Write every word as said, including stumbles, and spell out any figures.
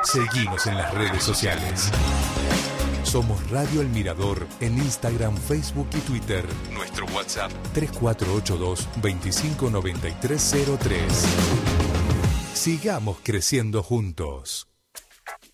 Seguinos en las redes sociales. Somos Radio El Mirador en Instagram, Facebook y Twitter. Nuestro WhatsApp tres cuatro ocho dos, veinticinco noventa y tres cero tres. Sigamos creciendo juntos.